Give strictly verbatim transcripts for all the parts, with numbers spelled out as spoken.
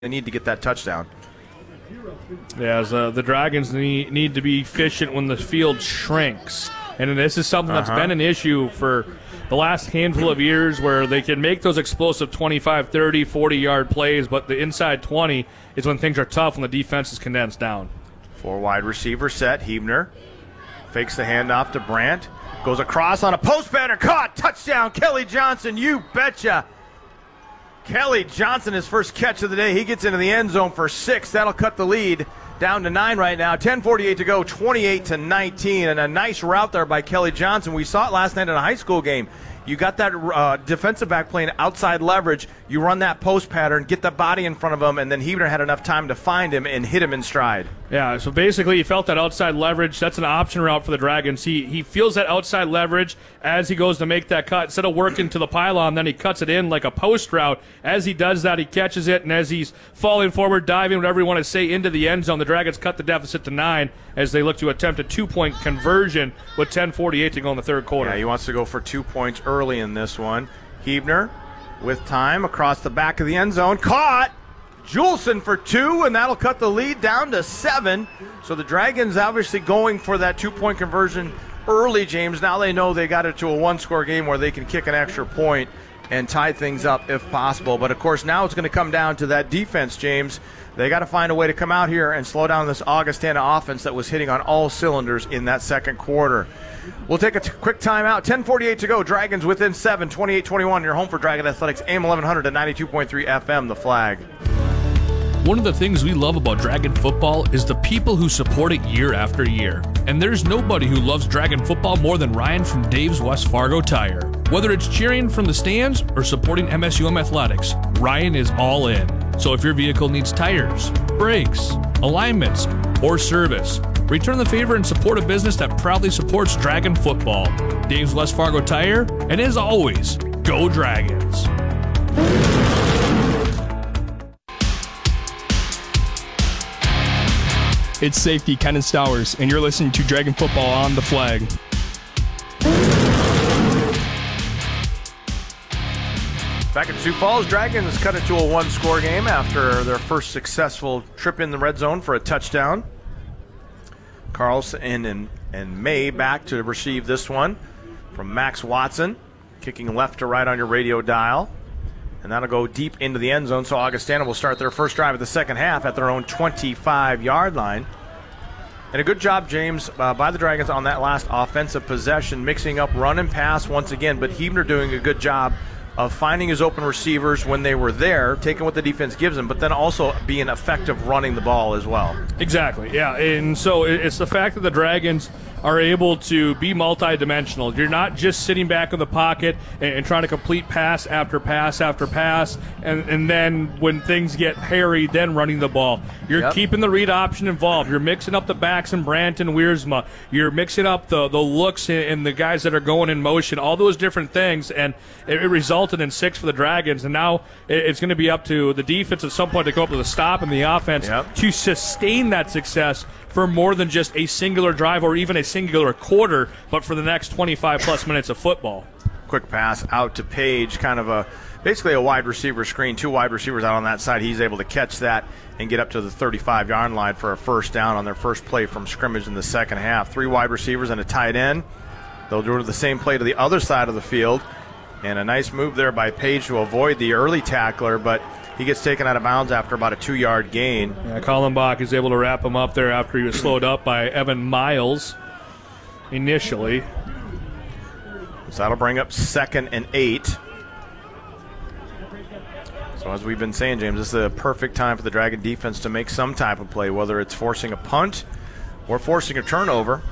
They need to get that touchdown. Yeah, so the Dragons need, need to be efficient when the field shrinks. And this is something that's Uh-huh. been an issue for the last handful of years, where they can make those explosive twenty-five, thirty, forty-yard plays, but the inside twenty is when things are tough, when the defense is condensed down. Four wide receiver set. Hebner fakes the handoff to Brandt. Goes across on a post pattern. Caught. Touchdown. Kelly Johnson. You betcha. Kelly Johnson, his first catch of the day. He gets into the end zone for six. That'll cut the lead down to nine right now. ten forty-eight to go, twenty-eight to nineteen. And a nice route there by Kelly Johnson. We saw it last night in a high school game. You got that uh, defensive back playing outside leverage. You run that post pattern, get the body in front of him, and then Hebner had enough time to find him and hit him in stride. Yeah, so basically he felt that outside leverage. That's an option route for the Dragons. He he feels that outside leverage as he goes to make that cut. Instead of working to the pylon, then he cuts it in like a post route. As he does that, he catches it, and as he's falling forward, diving, whatever you want to say, into the end zone, the Dragons cut the deficit to nine as they look to attempt a two-point conversion with ten forty-eight to go in the third quarter. Yeah, he wants to go for two points early in this one. Hebner with time across the back of the end zone. Caught! Juleson for two, and that'll cut the lead down to seven. So the Dragons obviously going for that two-point conversion early, James. Now they know they got it to a one-score game where they can kick an extra point and tie things up if possible. But, of course, now it's going to come down to that defense, James. They got to find a way to come out here and slow down this Augustana offense that was hitting on all cylinders in that second quarter. We'll take a t- quick timeout. ten forty-eight to go. Dragons within seven, twenty-eight twenty-one. Your home for Dragon Athletics, A M eleven hundred and ninety-two point three F M, The Flag. One of the things we love about Dragon football is the people who support it year after year. And there's nobody who loves Dragon football more than Ryan from Dave's West Fargo Tire. Whether it's cheering from the stands or supporting M S U M Athletics, Ryan is all in. So if your vehicle needs tires, brakes, alignments, or service, return the favor and support a business that proudly supports Dragon football. Dave's West Fargo Tire, and as always, go Dragons! It's safety, Kenan Stowers, and you're listening to Dragon Football on The Flag. Back in Sioux Falls, Dragons cut it to a one-score game after their first successful trip in the red zone for a touchdown. Carlson and, and May back to receive this one from Max Watson, kicking left to right on your radio dial. And that'll go deep into the end zone, so Augustana will start their first drive of the second half at their own twenty-five-yard line. And a good job, James, uh, by the Dragons on that last offensive possession, mixing up run and pass once again, but Hebner doing a good job of finding his open receivers when they were there, taking what the defense gives them, but then also being effective running the ball as well. Exactly, yeah. And so it's the fact that the Dragons are able to be multidimensional. You're not just sitting back in the pocket and, and trying to complete pass after pass after pass, and, and then when things get hairy, then running the ball. You're Yep. keeping the read option involved. You're mixing up the backs in Brandt and Wiersma. You're mixing up the, the looks and, and the guys that are going in motion, all those different things, and it, it resulted in six for the Dragons. And now it, it's going to be up to the defense at some point to come up with a stop in the offense Yep. to sustain that success for more than just a singular drive or even a singular quarter, but for the next twenty-five plus minutes of football. Quick pass out to Page, kind of a basically a wide receiver screen, two wide receivers out on that side. He's able to catch that and get up to the thirty-five-yard line for a first down on their first play from scrimmage in the second half. Three wide receivers and a tight end. They'll do the same play to the other side of the field. And a nice move there by Page to avoid the early tackler, but he gets taken out of bounds after about a two-yard gain. Yeah, Colin Bach is able to wrap him up there after he was slowed up by Evan Miles initially. So that'll bring up second and eight. So as we've been saying, James, this is a perfect time for the Dragon defense to make some type of play, whether it's forcing a punt or forcing a turnover.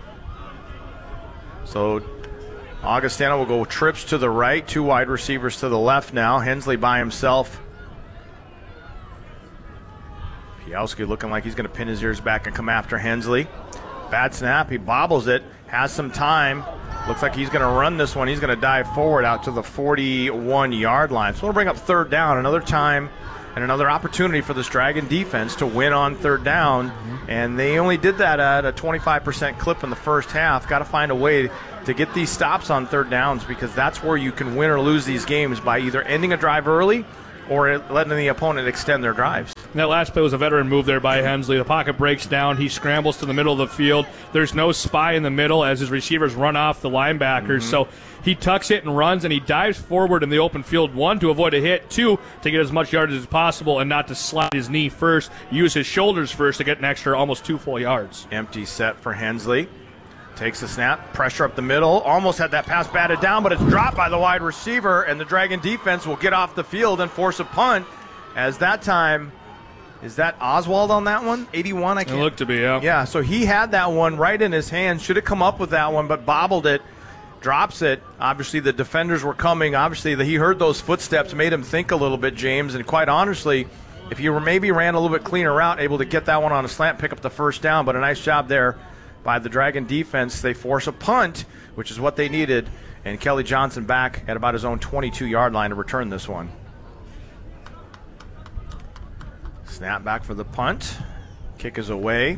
So Augustana will go trips to the right, two wide receivers to the left now. Hensley by himself. Piowski looking like he's going to pin his ears back and come after Hensley. Bad snap. He bobbles it. Has some time. Looks like he's going to run this one. He's going to dive forward out to the forty-one-yard line. So we'll bring up third down. Another time and another opportunity for this Dragon defense to win on third down. Mm-hmm. And they only did that at a twenty-five percent clip in the first half. Got to find a way to get these stops on third downs, because that's where you can win or lose these games, by either ending a drive early or letting the opponent extend their drives. And that last play was a veteran move there by Hensley. The pocket breaks down. He scrambles to the middle of the field. There's no spy in the middle as his receivers run off the linebackers. Mm-hmm. So he tucks it and runs, and he dives forward in the open field, one, to avoid a hit, two, to get as much yardage as possible and not to slide his knee first, use his shoulders first to get an extra almost two full yards. Empty set for Hensley. Takes the snap, pressure up the middle, almost had that pass batted down, but it's dropped by the wide receiver, and the Dragon defense will get off the field and force a punt. As that time, is that Oswald on that one? eighty-one, I can't. It looked to be, yeah. Yeah, so he had that one right in his hand, should have come up with that one, but bobbled it, drops it. Obviously, the defenders were coming. Obviously, he heard those footsteps, made him think a little bit, James, and quite honestly, if you were maybe ran a little bit cleaner route, able to get that one on a slant, pick up the first down, but a nice job there by the Dragon defense. They force a punt, which is what they needed, and Kelly Johnson back at about his own twenty-two-yard line to return this one. Snap back for the punt. Kick is away.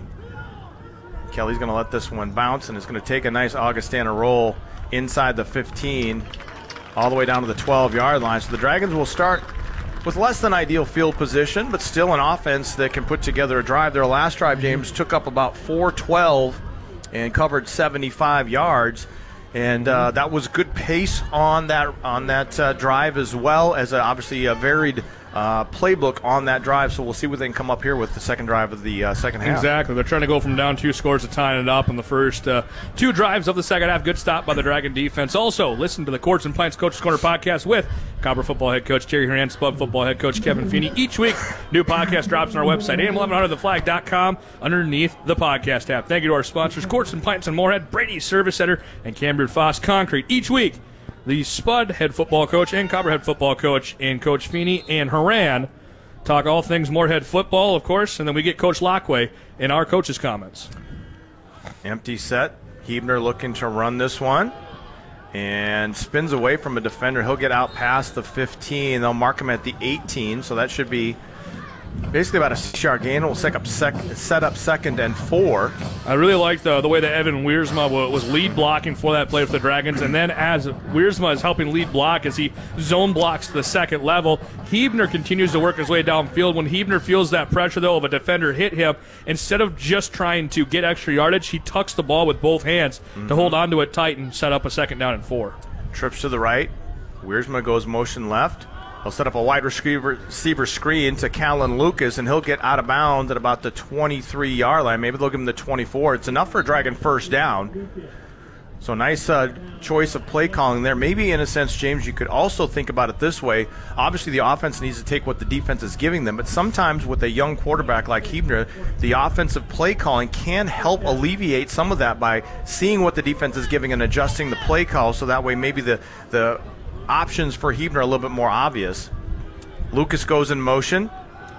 Kelly's going to let this one bounce, and it's going to take a nice Augustana roll inside the fifteen, all the way down to the twelve-yard line. So the Dragons will start with less than ideal field position, but still an offense that can put together a drive. Their last drive, James, took up about four twelve and covered seventy-five yards, and uh, that was good pace on that on that uh, drive, as well as uh, obviously a varied uh, playbook on that drive. So we'll see what they can come up here with the second drive of the uh, second half. Exactly. They're trying to go from down two scores to tying it up in the first uh, two drives of the second half. Good stop by the Dragon defense. Also, listen to the Courts and Pints Coach's Corner podcast with Copper football head coach Jerry Hernandez, Spud football head coach Kevin Feeney. Each week, new podcast drops on our website, A M eleven hundred the flag dot com, underneath the podcast tab. Thank you to our sponsors, Courts and Pints and Moorhead, Brady's Service Center, and Cambridge Foss Concrete. Each week, the Spud head football coach and Copper head football coach and Coach Feeney and Haran talk all things Moorhead football, of course, and then we get Coach Lockway in our coach's comments. Empty set. Huebner looking to run this one, and spins away from a defender. He'll get out past the fifteen. They'll mark him at the eighteen, so that should be basically about a six-yard gain. We'll set up, sec- set up second and four. I really like the, the way that Evan Wiersma was lead blocking for that play for the Dragons, and then as Wiersma is helping lead block as he zone blocks to the second level, Huebner continues to work his way downfield. When Huebner feels that pressure, though, of a defender hit him, instead of just trying to get extra yardage, he tucks the ball with both hands mm-hmm. to hold onto it tight and set up a second down and four. Trips to the right. Wiersma goes motion left. He'll set up a wide receiver, receiver screen to Callan Lucas, and he'll get out of bounds at about the twenty-three-yard line. Maybe they'll give him the twenty-four. It's enough for a Dragon first down. So nice uh, choice of play calling there. Maybe in a sense, James, you could also think about it this way. Obviously, the offense needs to take what the defense is giving them, but sometimes with a young quarterback like Huebner, the offensive play calling can help alleviate some of that by seeing what the defense is giving and adjusting the play call, so that way maybe the the options for Huebner are a little bit more obvious. Lucas goes in motion.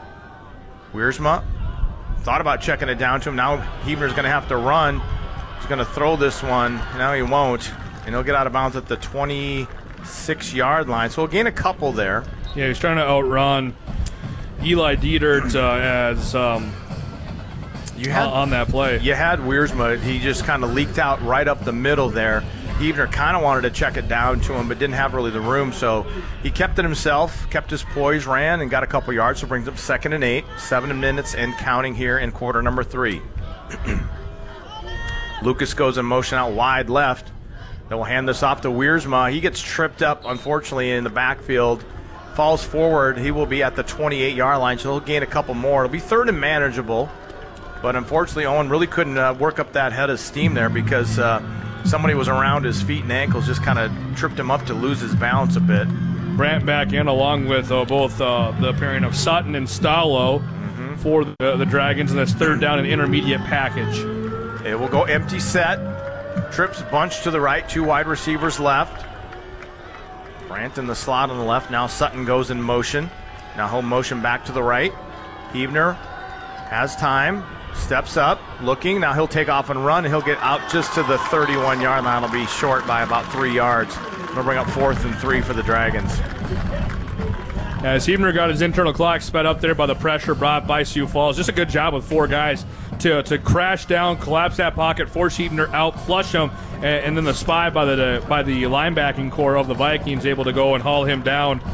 Wiersma thought about checking it down to him. Now Huebner's going to have to run. He's going to throw this one. Now he won't, and he'll get out of bounds at the twenty-six-yard line. So he'll gain a couple there. Yeah, he's trying to outrun Eli Dietert uh, as um, you had, uh, on that play. You had Wiersma. He just kind of leaked out right up the middle there. Huebner kind of wanted to check it down to him, but didn't have really the room, so he kept it himself, kept his poise, ran, and got a couple yards, so brings up second and eight, seven minutes and counting here in quarter number three. Lucas goes in motion out wide left. They'll hand this off to Wiersma. He gets tripped up, unfortunately, in the backfield, falls forward. He will be at the twenty-eight-yard line, so he'll gain a couple more. It'll be third and manageable, but unfortunately, Owen really couldn't uh, work up that head of steam there because uh, somebody was around his feet and ankles, just kind of tripped him up to lose his balance a bit. Brandt back in along with uh, both uh, the pairing of Sutton and Stallo mm-hmm. for the, the Dragons, and that's third down and intermediate package. It will go empty set. Trips bunch to the right, two wide receivers left. Brandt in the slot on the left. Now Sutton goes in motion. Now home motion back to the right. Huebner has time. Steps up, looking. Now he'll take off and run, and he'll get out just to the thirty-one-yard line. It'll be short by about three yards. It'll bring up fourth and three for the Dragons. As Huebner got his internal clock sped up there by the pressure brought by Sioux Falls. Just a good job with four guys to to crash down, collapse that pocket, force Huebner out, flush him, and, and then the spy by the by the linebacking core of the Vikings able to go and haul him down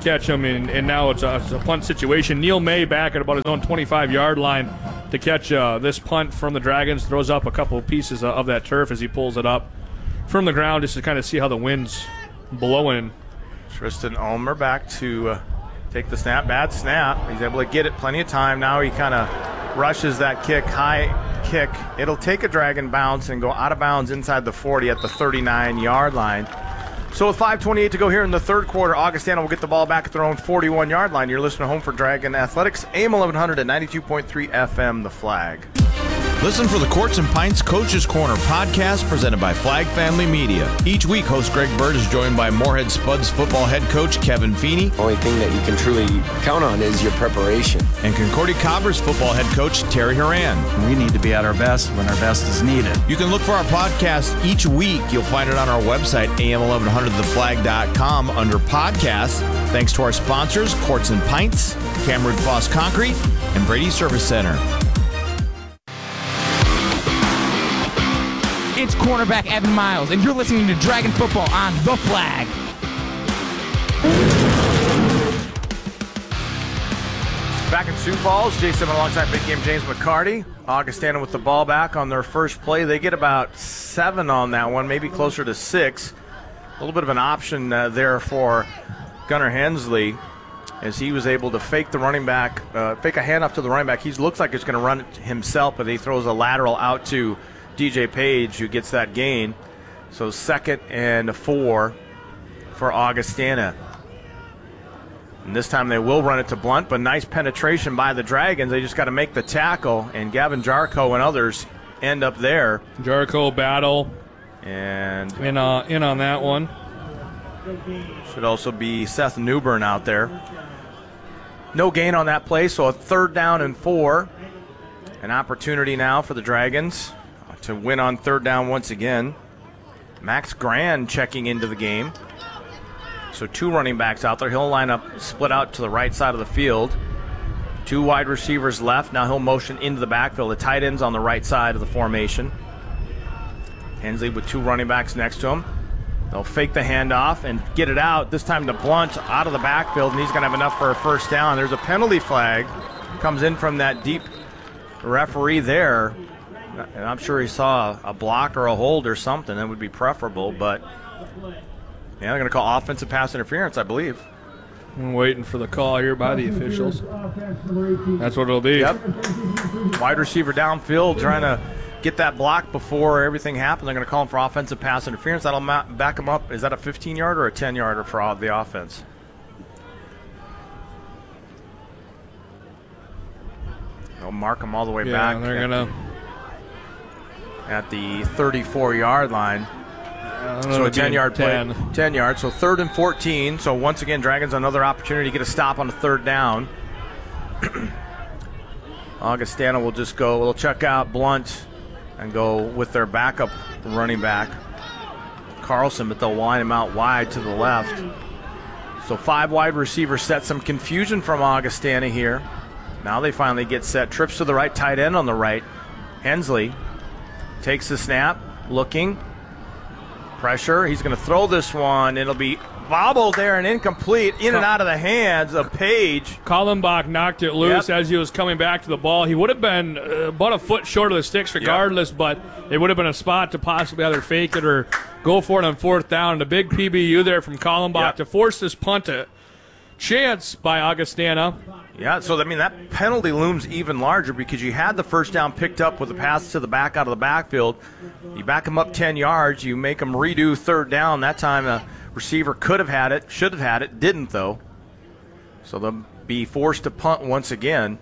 catch him, and, and now it's a, it's a punt situation. Neil May back at about his own twenty-five-yard line to catch uh, this punt from the Dragons. Throws up a couple of pieces of, of that turf as he pulls it up from the ground just to kind of see how the wind's blowing. Tristan Ulmer back to uh, take the snap. Bad snap. He's able to get it plenty of time. Now he kind of rushes that kick, high kick. It'll take a Dragon bounce and go out of bounds inside the forty at the thirty-nine-yard line. So with five twenty-eight to go here in the third quarter, Augustana will get the ball back at their own forty-one-yard line. You're listening to Home for Dragon Athletics, A M eleven hundred at ninety-two point three F M, The Flag. Listen for the Quartz and Pints Coaches Corner podcast presented by Flag Family Media. Each week, host Greg Bird is joined by Moorhead Spuds football head coach Kevin Feeney. The only thing that you can truly count on is your preparation. And Concordia Cobbers football head coach Terry Horan. We need to be at our best when our best is needed. You can look for our podcast each week. You'll find it on our website, A M eleven hundred the flag dot com, under podcasts. Thanks to our sponsors, Quartz and Pints, Cameron Foss Concrete, and Brady Service Center. It's cornerback Evan Miles, and you're listening to Dragon Football on The Flag. Back in Sioux Falls, Jason alongside Big Game James McCarty. Augustana with the ball back on their first play. They get about seven on that one, maybe closer to six. A little bit of an option uh, there for Gunnar Hensley, as he was able to fake the running back, uh, fake a handoff to the running back. He looks like he's going to run it himself, but he throws a lateral out to D J Page, who gets that gain. So second and four for Augustana. And this time they will run it to Blunt, but nice penetration by the Dragons. They just got to make the tackle, and Gavin Jarko and others end up there. Jarko battle. And in, uh, in on that one. Should also be Seth Newburn out there. No gain on that play, so a third down and four. An opportunity now for the Dragons to win on third down once again. Max Grand checking into the game. So two running backs out there. He'll line up, split out to the right side of the field. Two wide receivers left. Now he'll motion into the backfield. The tight end's on the right side of the formation. Hensley with two running backs next to him. They'll fake the handoff and get it out. This time to Blunt out of the backfield, and he's going to have enough for a first down. There's a penalty flag. Comes in from that deep referee there. And I'm sure he saw a block or a hold or something. That would be preferable, but yeah, they're going to call offensive pass interference, I believe. I'm waiting for the call here by the officials. That's what it'll be. Yep. Wide receiver downfield trying to get that block before everything happened. They're going to call him for offensive pass interference. That'll back him up. Is that a fifteen-yarder or a ten-yarder for the offense? They'll mark him all the way yeah, back. They're going to... at the thirty-four-yard line. So a ten-yard play. ten yards. So third and fourteen. So once again, Dragons another opportunity to get a stop on the third down. Augustana will just go, we'll check out Blunt and go with their backup running back, Carlson, but they'll line him out wide to the left. So five wide receivers set. Some confusion from Augustana here. Now they finally get set. Trips to the right, tight end on the right. Hensley takes the snap, looking. Pressure. He's going to throw this one. It'll be bobbled there and incomplete. In and out of the hands of Page. Kallenbach knocked it loose Yep. as he was coming back to the ball. He would have been uh, about a foot short of the sticks regardless, yep. but it would have been a spot to possibly either fake it or go for it on fourth down. And a big P B U there from Kallenbach yep. to force this punt a chance by Augustana. Yeah, so I mean that penalty looms even larger because you had the first down picked up with a pass to the back out of the backfield. You back them up ten yards, you make them redo third down. That time a receiver could have had it, should have had it, didn't though. So they'll be forced to punt once again.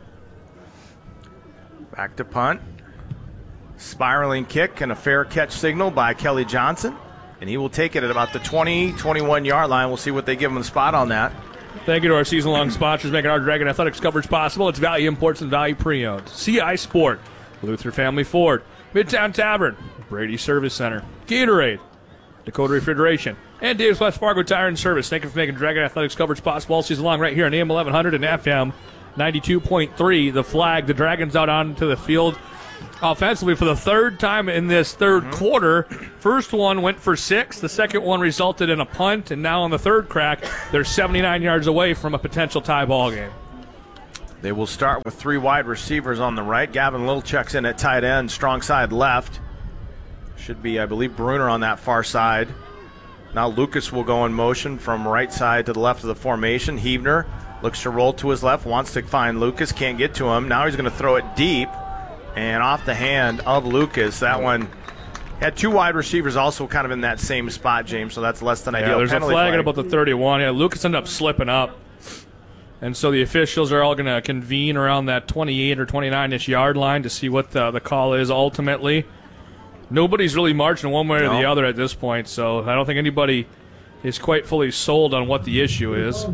Back to punt. Spiraling kick and a fair catch signal by Kelly Johnson. And he will take it at about the twenty, twenty-one-yard line. We'll see what they give him the spot on that. Thank you to our season-long sponsors making our Dragon Athletics coverage possible. It's Value Imports and Value Pre-Owned, C I Sport, Luther Family Ford, Midtown Tavern, Brady Service Center, Gatorade, Dakota Refrigeration, and Dave's West Fargo Tire and Service. Thank you for making Dragon Athletics coverage possible all season long right here on A M eleven hundred and F M ninety-two point three. The Flag, the Dragons out onto the field offensively for the third time in this third Mm-hmm. quarter. First one went for six. The second one resulted in a punt, and now on the third crack, they're seventy-nine yards away from a potential tie ball game. They will start with three wide receivers on the right. Gavin Little checks in at tight end, strong side left. Should be, I believe, Bruner on that far side. Now Lucas will go in motion from right side to the left of the formation. Huebner looks to roll to his left, wants to find Lucas, can't get to him. Now he's going to throw it deep and off the hand of Lucas. That one had two wide receivers also kind of in that same spot, James, so that's less than Yeah, ideal. there's a Penalty flag at flag. about the thirty-one. Yeah, Lucas ended up slipping up. And so the officials are all going to convene around that twenty-eight or twenty-nine-ish yard line to see what the, the call is ultimately. Nobody's really marching one way or No. the other at this point, so I don't think anybody is quite fully sold on what the issue is.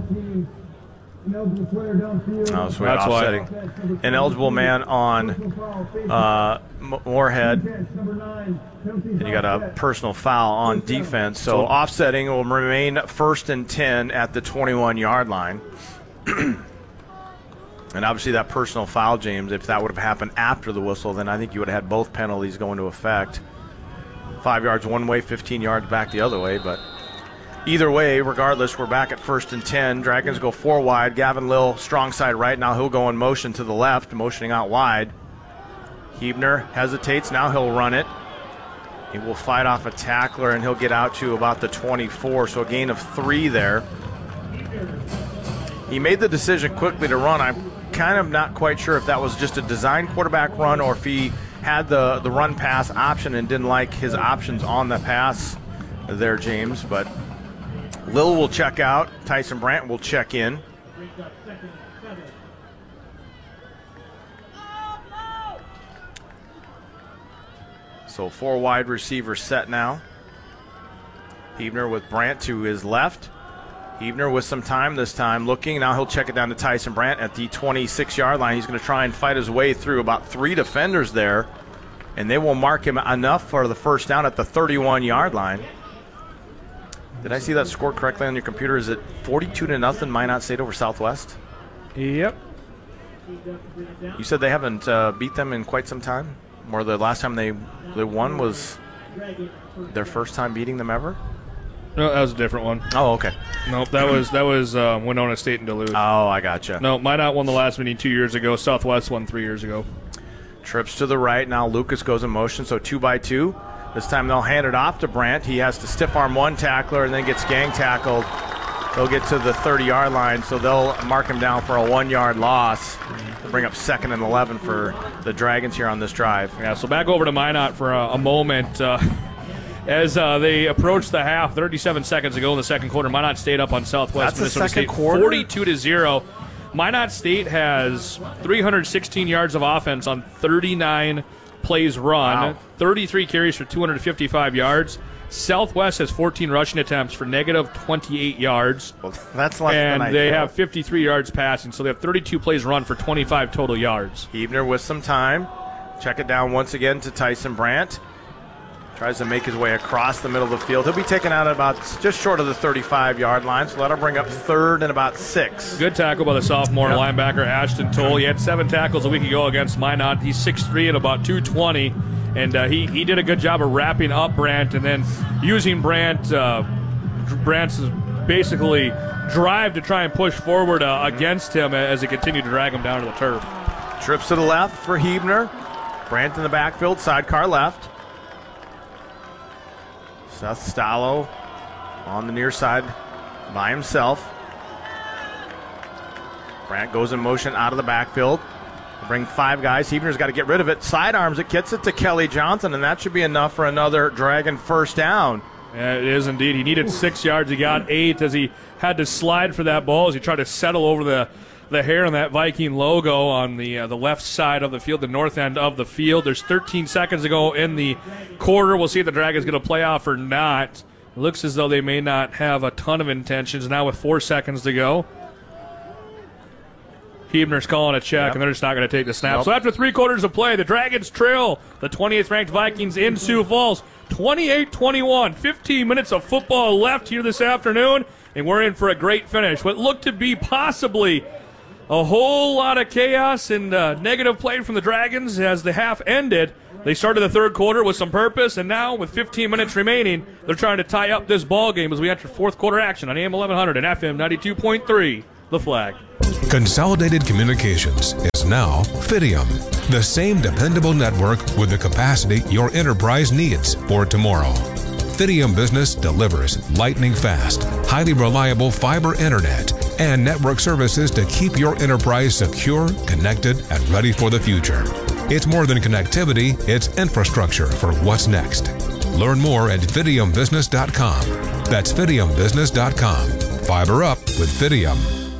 Oh, so we had That's why. offsetting. Ineligible man on uh, M- Moorhead. And you got a personal foul on defense. So offsetting will remain first and ten at the twenty-one-yard line. And obviously that personal foul, James, if that would have happened after the whistle, then I think you would have had both penalties go into effect. Five yards one way, fifteen yards back the other way. But either way, regardless, we're back at first and ten. Dragons go four wide. Gavin Lill, strong side right. Now he'll go in motion to the left, motioning out wide. Huebner hesitates. Now he'll run it. He will fight off a tackler, and he'll get out to about the twenty-four, so a gain of three there. He made the decision quickly to run. I'm kind of not quite sure if that was just a design quarterback run or if he had the, the run-pass option and didn't like his options on the pass there, James. But Lil will check out. Tyson Brandt will check in. So four wide receivers set now. Huebner with Brandt to his left. Huebner with some time this time looking. Now he'll check it down to Tyson Brandt at the twenty-six-yard line. He's going to try and fight his way through about three defenders there, and they will mark him enough for the first down at the thirty-one-yard line. Did I see that score correctly on your computer? Is it forty-two to nothing Minot State over Southwest? Yep. You said they haven't uh, beat them in quite some time? Or the last time they, they won was their first time beating them ever? No, that was a different one. Oh, okay. Nope, that was that was uh, Winona State and Duluth. Oh, I gotcha. No, Minot won the last meeting two years ago. Southwest won three years ago. Trips to the right. Now Lucas goes in motion, so two by two. This time they'll hand it off to Brandt. He has to stiff arm one tackler and then gets gang tackled. They'll get to the thirty-yard line, so they'll mark him down for a one-yard loss. They'll bring up second and eleven for the Dragons here on this drive. Yeah, so back over to Minot for a, a moment. Uh, as uh, they approach the half, thirty-seven seconds ago in the second quarter, Minot State up on Southwest That's the Minnesota second State, quarter? forty-two to zero. Minot State has three hundred sixteen yards of offense on thirty-nine plays run, Wow. thirty-three carries for two hundred fifty-five yards. Southwest has fourteen rushing attempts for negative twenty-eight yards. Well, that's less and than I they thought. have fifty-three yards passing, so they have thirty-two plays run for twenty-five total yards. Huebner with some time. Check it down once again to Tyson Brandt. Tries to make his way across the middle of the field. He'll be taken out at about just short of the thirty-five-yard line, so that'll bring up third and about six. Good tackle by the sophomore Yep. linebacker Ashton Toll. He had seven tackles a week ago against Minot. He's six three and about two twenty, and uh, he, he did a good job of wrapping up Brandt and then using Brandt, uh, Brandt's basically drive to try and push forward uh, against him as he continued to drag him down to the turf. Trips to the left for Huebner. Brandt in the backfield, sidecar left. Seth Stallo on the near side by himself. Brandt goes in motion out of the backfield. Bring five guys. Huebner's got to get rid of it. Sidearms it, gets it to Kelly Johnson, and that should be enough for another Dragon first down. Yeah, it is indeed. He needed six yards. He got eight as he had to slide for that ball as he tried to settle over the, the hair on that Viking logo on the uh, the left side of the field, the north end of the field. There's thirteen seconds to go in the quarter. We'll see if the Dragon's going to play off or not. It looks as though they may not have a ton of intentions now with four seconds to go. Huebner's calling a check, Yep. and they're just not going to take the snap. Nope. So after three quarters of play, the Dragons trail the twentieth ranked Vikings in Sioux Falls, twenty-eight twenty-one. fifteen minutes of football left here this afternoon, and we're in for a great finish. What looked to be possibly a whole lot of chaos and uh, negative play from the Dragons as the half ended. They started the third quarter with some purpose, and now with fifteen minutes remaining, they're trying to tie up this ball game as we enter fourth quarter action on A M eleven hundred and F M ninety-two point three, The Flag. Consolidated Communications is now Fidium, the same dependable network with the capacity your enterprise needs for tomorrow. Fidium Business delivers lightning-fast, highly reliable fiber internet and network services to keep your enterprise secure, connected, and ready for the future. It's more than connectivity, it's infrastructure for what's next. Learn more at fidium business dot com. That's fidium business dot com. Fiber up with Fidium.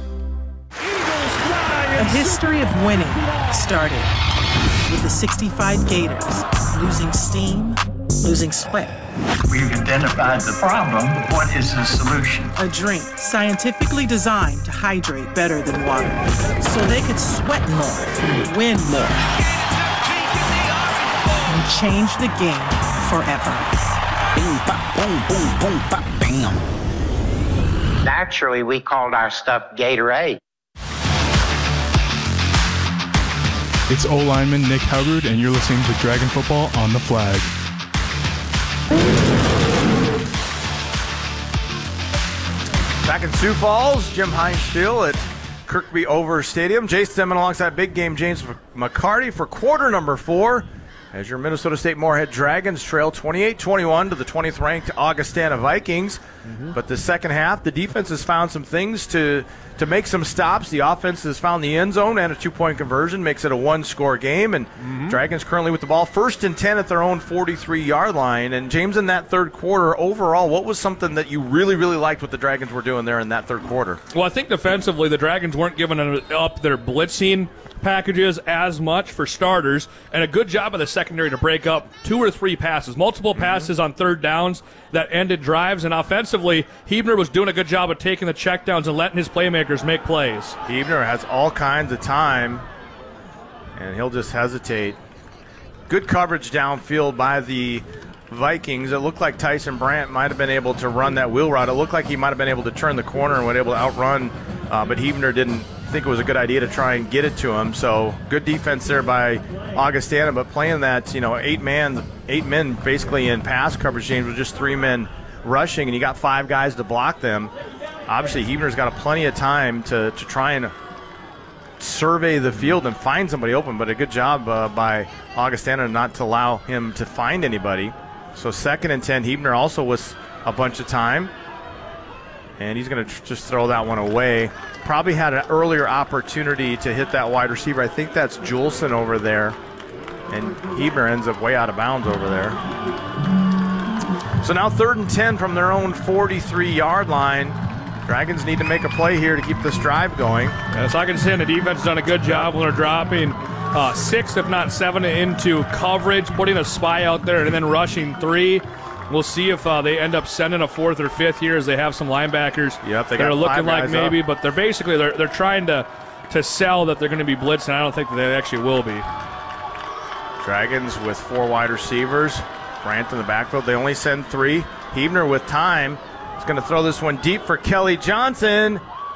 A history of winning started with the sixty-five Gators, losing steam, losing sweat. We've identified the problem. What is the solution? A drink scientifically designed to hydrate better than water, so they could sweat more, win more, and change the game forever. Boom, bop, boom, boom, boom, bop, bam. Naturally, we called our stuff Gatorade. It's O-lineman Nick Hubbard, and you're listening to Dragon Football on the Flag. Back in Sioux Falls, Jim Hines Field at Kirkby Over Stadium. Jason Stemmon alongside big game James McCarty for quarter number four as your Minnesota State Moorhead Dragons trail twenty-eight twenty-one to the twentieth ranked Augustana Vikings. Mm-hmm. But the second half, the defense has found some things to to make some stops. The offense has found the end zone and a two-point conversion, makes it a one-score game. And mm-hmm. Dragons currently with the ball first and ten at their own forty-three-yard line. And James, in that third quarter, overall, what was something that you really, really liked what the Dragons were doing there in that third quarter? Well, I think defensively the Dragons weren't giving up their blitzing packages as much for starters, and a good job of the secondary to break up two or three passes, multiple passes mm-hmm. on third downs that ended drives. And offensively, Huebner was doing a good job of taking the checkdowns and letting his playmakers make plays. Huebner has all kinds of time, and he'll just hesitate. Good coverage downfield by the Vikings. It looked like Tyson Brandt might have been able to run that wheel route. It looked like he might have been able to turn the corner and was able to outrun, uh, but Huebner didn't think it was a good idea to try and get it to him. So good defense there by Augustana, but playing that, you know, eight man, eight men basically in pass coverage, James, with just three men rushing, and you got five guys to block them. Obviously, Huebner's got plenty of time to, to try and survey the field and find somebody open, but a good job uh, by Augustana not to allow him to find anybody. So second and ten, Huebner also was a bunch of time, and he's going to tr- just throw that one away. Probably had an earlier opportunity to hit that wide receiver. I think that's Juleson over there, and Huebner ends up way out of bounds over there. So now third and ten from their own forty-three-yard line. Dragons need to make a play here to keep this drive going. As I can see, the defense has done a good job when they're dropping uh, six, if not seven, into coverage, putting a spy out there, and then rushing three. We'll see if uh, they end up sending a fourth or fifth here, as they have some linebackers yep, they that got are looking like maybe, up. But they're basically they're they're trying to to sell that they're going to be blitzing. I don't think that they actually will be. Dragons with four wide receivers. Brandt in the backfield. They only send three. Huebner with time is going to throw this one deep for Kelly Johnson.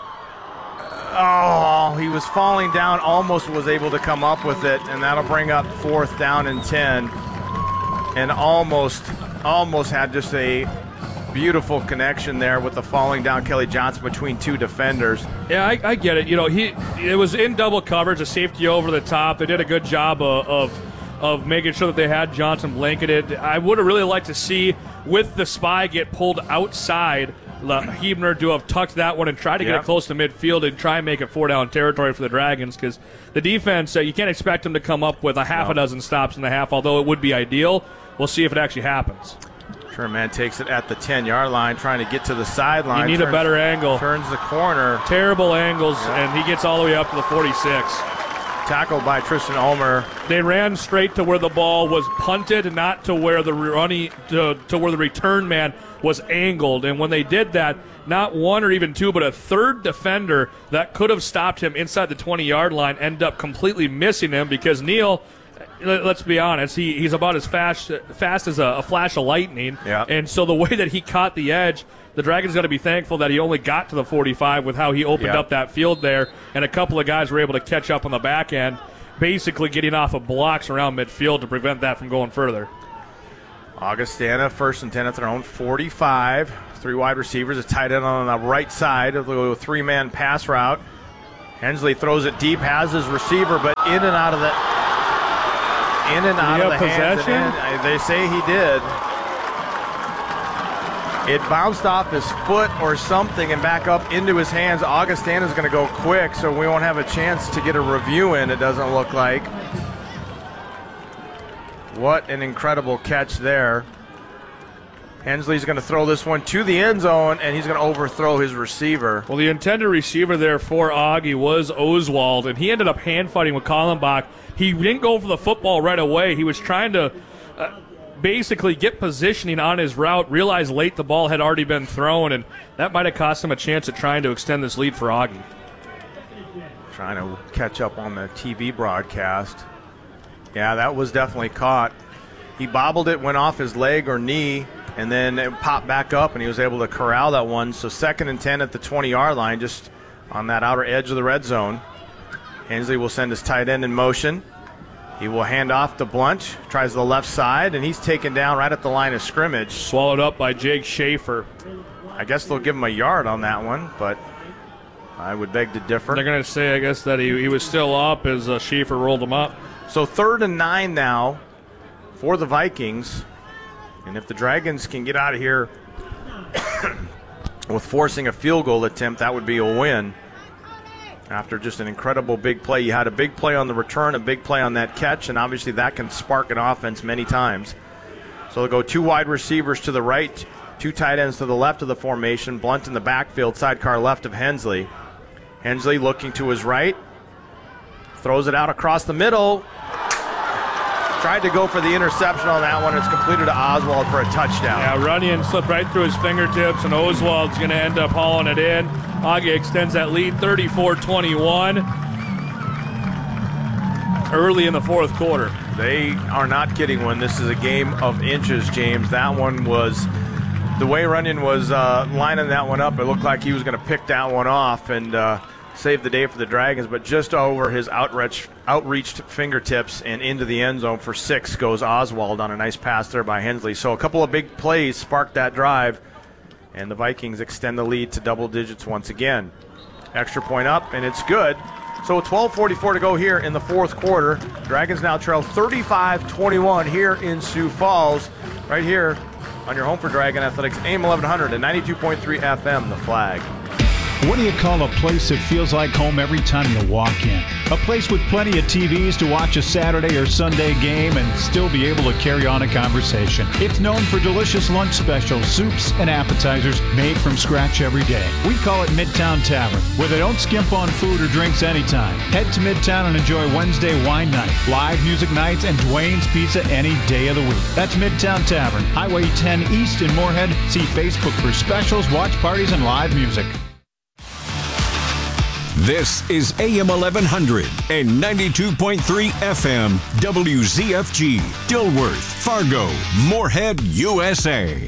Oh, he was falling down, almost was able to come up with it, and that'll bring up fourth down and ten. And almost, almost had just a beautiful connection there with the falling down Kelly Johnson between two defenders. Yeah, I, I get it. You know, he it was in double coverage, a safety over the top. They did a good job of, of of making sure that they had Johnson blanketed. I would have really liked to see, with the spy, get pulled outside. Huebner to have tucked that one and try to get yep. it close to midfield and try and make it four-down territory for the Dragons, because the defense, uh, you can't expect them to come up with a half no. a dozen stops in the half, although it would be ideal. We'll see if it actually happens. Sherman takes it at the ten-yard line, trying to get to the sideline. You need turns, a better angle. Turns the corner. Terrible angles, yep. and he gets all the way up to the forty-six. Tackled by Tristan Ulmer. They ran straight to where the ball was punted, not to where the running to, to where the return man was angled. And when they did that, not one or even two, but a third defender that could have stopped him inside the twenty-yard line ended up completely missing him, because Neal let's be honest, he, he's about as fast fast as a, a flash of lightning. Yeah. And so the way that he caught the edge, the Dragons got to be thankful that he only got to the forty-five with how he opened yeah. up that field there, and a couple of guys were able to catch up on the back end, basically getting off of blocks around midfield to prevent that from going further. Augustana first and ten at their own forty-five. Three wide receivers, a tight end on the right side of the three-man pass route. Hensley throws it deep, has his receiver, but in and out of the in and out of the possession? hands. They say he did. It bounced off his foot or something and back up into his hands. Augustana's going to go quick, so we won't have a chance to get a review in, it doesn't look like. What an incredible catch there. Hensley's going to throw this one to the end zone, and he's going to overthrow his receiver. Well, the intended receiver there for Augie was Oswald, and he ended up hand fighting with Kallenbach. He didn't go for the football right away. He was trying to uh, basically get positioning on his route, realized late the ball had already been thrown, and that might have cost him a chance at trying to extend this lead for Augie. Trying to catch up on the T V broadcast. Yeah, that was definitely caught. He bobbled it, went off his leg or knee, and then it popped back up, and he was able to corral that one. So second and ten at the twenty-yard line, just on that outer edge of the red zone. Hensley will send his tight end in motion. He will hand off to Blunt, tries the left side, and he's taken down right at the line of scrimmage. Swallowed up by Jake Schaefer. I guess they'll give him a yard on that one, but I would beg to differ. They're going to say, I guess, that he, he was still up as uh, Schaefer rolled him up. So third and nine now for the Vikings. And if the Dragons can get out of here with forcing a field goal attempt, that would be a win. After just an incredible big play. You had a big play on the return, a big play on that catch, and obviously that can spark an offense many times. So they'll go two wide receivers to the right, two tight ends to the left of the formation, Blunt in the backfield, sidecar left of Hensley. Hensley looking to his right, throws it out across the middle. Tried to go for the interception on that one. It's completed to Oswald for a touchdown. Yeah, Runyon slipped right through his fingertips, and Oswald's going to end up hauling it in. Augie extends that lead thirty-four twenty-one early in the fourth quarter. They are not kidding when this is a game of inches, James. That one was, the way Runyon was uh, lining that one up, it looked like he was going to pick that one off and uh, save the day for the Dragons, but just over his outreach, outreached fingertips and into the end zone for six goes Oswald on a nice pass there by Hensley. So a couple of big plays sparked that drive, and the Vikings extend the lead to double digits once again. Extra point up, and it's good. So twelve forty-four to go here in the fourth quarter. Dragons now trail thirty-five twenty-one here in Sioux Falls, right here on your home for Dragon Athletics, A M eleven hundred and ninety-two point three F M, The Flag. What do you call a place that feels like home every time you walk in? A place with plenty of T Vs to watch a Saturday or Sunday game and still be able to carry on a conversation. It's known for delicious lunch specials, soups, and appetizers made from scratch every day. We call it Midtown Tavern, where they don't skimp on food or drinks anytime. Head to Midtown and enjoy Wednesday wine night, live music nights, and Dwayne's Pizza any day of the week. That's Midtown Tavern, Highway ten East in Moorhead. See Facebook for specials, watch parties, and live music. This is A M eleven hundred and ninety-two point three F M W Z F G, Dilworth, Fargo, Moorhead, U S A.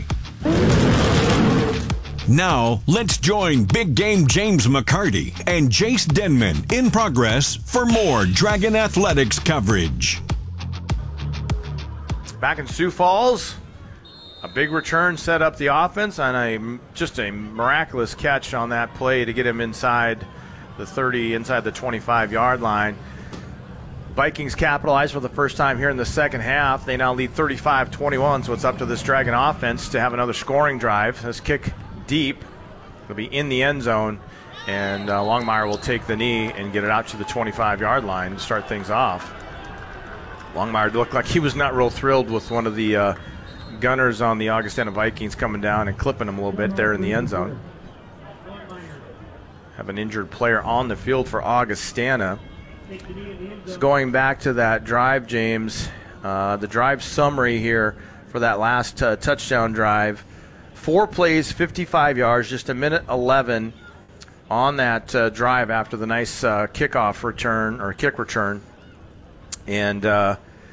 Now, let's join Big Game James McCarty and Jace Denman in progress for more Dragon Athletics coverage. Back in Sioux Falls, a big return set up the offense on a just a miraculous catch on that play to get him inside the thirty, inside the twenty-five-yard line. Vikings capitalize for the first time here in the second half. They now lead thirty-five twenty-one, so it's up to this Dragon offense to have another scoring drive. This kick deep. It'll be in the end zone, and uh, Longmire will take the knee and get it out to the twenty-five-yard line to start things off. Longmire looked like he was not real thrilled with one of the uh, gunners on the Augustana Vikings coming down and clipping him a little bit there in the end zone. Have an injured player on the field for Augustana. So going back to that drive, James, uh, the drive summary here for that last uh, touchdown drive. Four plays, fifty-five yards, just a minute eleven on that uh, drive after the nice uh, kickoff return or kick return. And uh,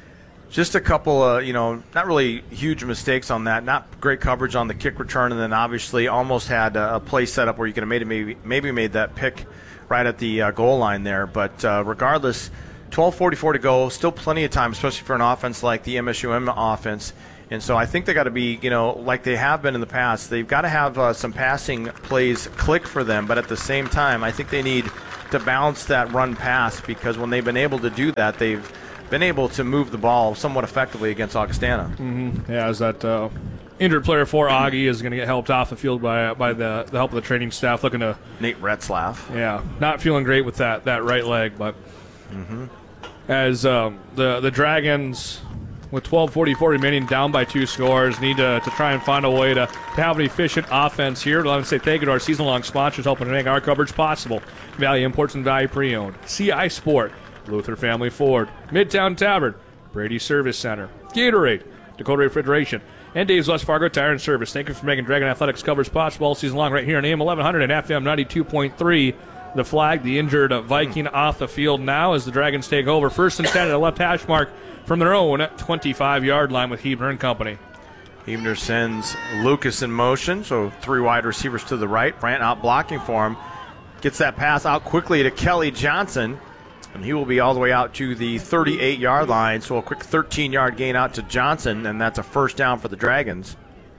Just a couple of, you know, not really huge mistakes on that. Not great coverage on the kick return, and then obviously almost had a, a play set up where you could have made maybe maybe made that pick right at the uh, goal line there. But uh, regardless, twelve forty-four to go, still plenty of time, especially for an offense like the M S U M offense. And so I think they got to be, you know, like they have been in the past. They've got to have uh, some passing plays click for them, but at the same time, I think they need to balance that run pass, because when they've been able to do that, they've been able to move the ball somewhat effectively against Augustana. Mm-hmm. Yeah, as that uh, injured player for Augie is going to get helped off the field by by the, the help of the training staff, looking to Nate Retzlaff. Yeah, not feeling great with that that right leg, but mm-hmm. as um, the the Dragons, with twelve forty-four remaining, down by two scores, need to, to try and find a way to, to have an efficient offense here. I'd like to say thank you to our season-long sponsors helping to make our coverage possible. Valley Imports and Valley Pre-Owned, C I Sport, Luther Family Ford, Midtown Tavern, Brady Service Center, Gatorade, Dakota Refrigeration, and Dave's West Fargo Tire and Service. Thank you for making Dragon Athletics coverage possible all season long right here on A M eleven hundred and F M ninety-two point three. The flag, the injured Viking off the field now as the Dragons take over. First and ten at a left hash mark from their own twenty-five-yard line with Hebner and company. Hebner sends Lucas in motion, so three wide receivers to the right. Brandt out blocking for him. Gets that pass out quickly to Kelly Johnson, and he will be all the way out to the thirty-eight-yard line. So a quick thirteen-yard gain out to Johnson, and that's a first down for the Dragons.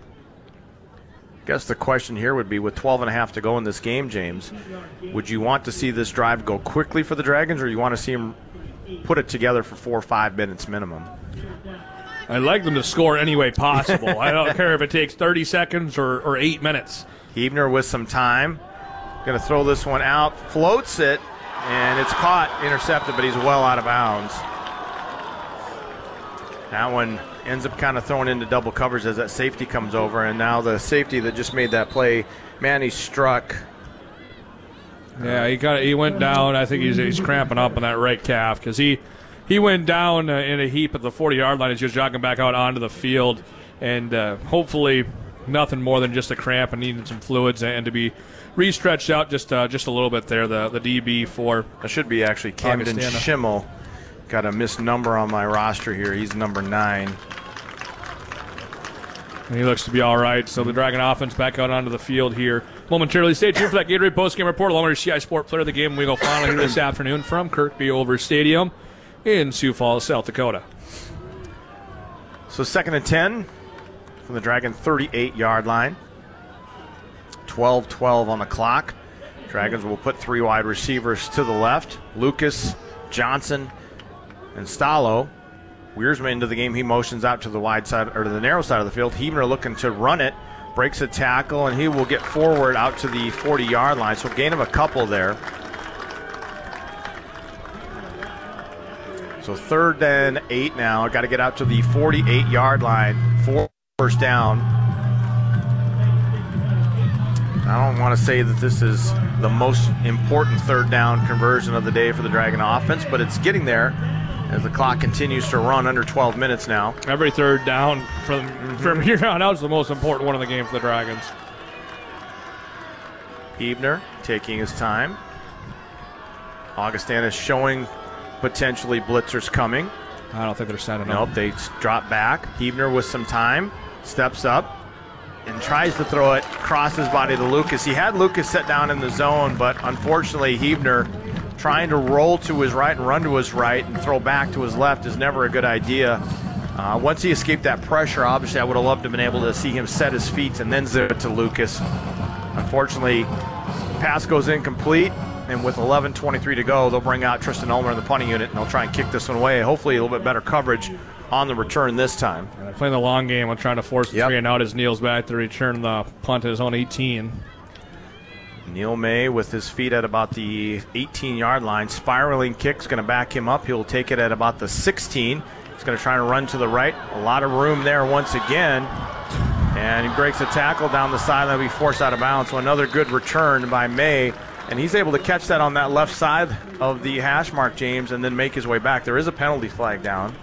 I guess the question here would be, with twelve and a half to go in this game, James, would you want to see this drive go quickly for the Dragons, or you want to see them put it together for four or five minutes minimum? I'd like them to score any way possible. I don't care if it takes thirty seconds or, or eight minutes. Hebner with some time. Going to throw this one out, floats it, and it's caught, intercepted, but he's well out of bounds. That one ends up kind of thrown into double coverage as that safety comes over, and now the safety that just made that play, man, he struck. Yeah, he got he went down. I think he's he's cramping up on that right calf, because he he went down uh, in a heap at the forty-yard line. He's just jogging back out onto the field, and uh, hopefully nothing more than just a cramp and needing some fluids and to be re-stretched out just uh, just a little bit there. The the D B for that should be actually Camden Augustana. Schimmel. Got a missed number on my roster here. He's number nine. And he looks to be all right. So the Dragon offense back out onto the field here momentarily. Stay tuned for that Gatorade postgame report along with our C I Sport Player of the Game. We go final here this afternoon from Kirkby Over Stadium in Sioux Falls, South Dakota. So second and ten from the Dragon thirty-eight-yard line. twelve twelve on the clock. Dragons will put three wide receivers to the left. Lucas, Johnson, and Stallo. Wiersma into the game. He motions out to the wide side, or to the narrow side of the field. Hebner looking to run it, breaks a tackle, and he will get forward out to the forty-yard line. So gain of a couple there. So third and eight now. Got to get out to the forty-eight-yard line for first down. I don't want to say that this is the most important third down conversion of the day for the Dragon offense, but it's getting there as the clock continues to run, under twelve minutes now. Every third down from mm-hmm. from here on out is the most important one of the game for the Dragons. Hebner taking his time. Augustana showing potentially blitzers coming. I don't think they're sending them. Nope, they drop back. Hebner with some time, steps up, and tries to throw it across his body to Lucas. He had Lucas set down in the zone, but unfortunately Hebner trying to roll to his right and run to his right and throw back to his left is never a good idea. Uh, once he escaped that pressure, obviously I would have loved to have been able to see him set his feet and then zip it to Lucas. Unfortunately, pass goes incomplete, and with eleven twenty-three to go, they'll bring out Tristan Ulmer in the punting unit, and they'll try and kick this one away. Hopefully a little bit better coverage on the return this time. Yeah, playing the long game, I'm trying to force the yep. three and out as Neal's back to return the punt at his own eighteen. Neal May with his feet at about the eighteen-yard line. Spiraling kick's going to back him up. He'll take it at about the sixteen. He's going to try to run to the right. A lot of room there once again. And he breaks a tackle down the sideline. He'll be forced out of bounds. So another good return by May. And he's able to catch that on that left side of the hash mark, James, and then make his way back. There is a penalty flag down.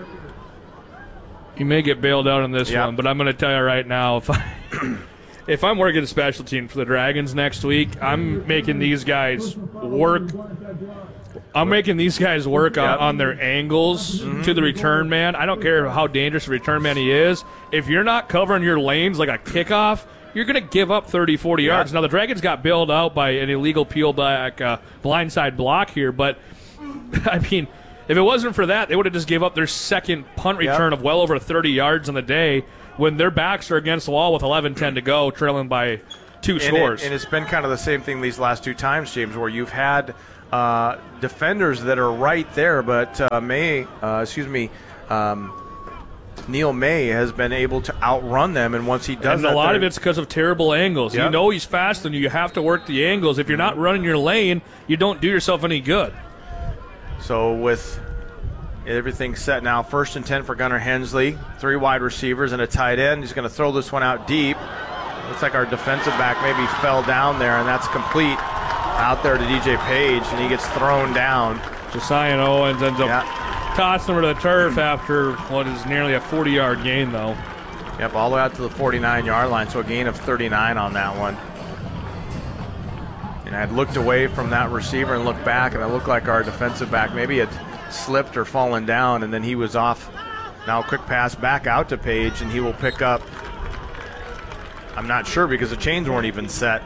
He may get bailed out on this yep. one, but I'm going to tell you right now, if I... If I'm working a special team for the Dragons next week, I'm making these guys work I'm making these guys work Yep. on, on their angles mm-hmm. to the return man. I don't care how dangerous a return man he is. If you're not covering your lanes like a kickoff, you're going to give up thirty, forty yep. yards. Now, the Dragons got bailed out by an illegal peel back uh, blindside block here, but, I mean, if it wasn't for that, they would have just gave up their second punt return yep. of well over thirty yards on the day when their backs are against the wall with eleven ten to go, trailing by two and scores. It, and it's been kind of the same thing these last two times, James, where you've had uh, defenders that are right there, but uh, May, uh, excuse me, um, Neil May has been able to outrun them, and once he does and that, a lot of it's because of terrible angles. Yep. You know he's fast, and you have to work the angles. If you're not running your lane, you don't do yourself any good. So with everything set now, first and ten for Gunnar Hensley, three wide receivers and a tight end. He's going to throw this one out deep. Looks like our defensive back maybe fell down there, and that's complete out there to D J Page, and he gets thrown down. Josiah Owens ends up yeah. tossing him to the turf after what is nearly a forty-yard gain, though. Yep, all the way out to the forty-nine-yard line, so a gain of thirty-nine on that one. And I had looked away from that receiver and looked back, and it looked like our defensive back maybe had slipped or fallen down, and then he was off. Now a quick pass back out to Page, and he will pick up, I'm not sure because the chains weren't even set.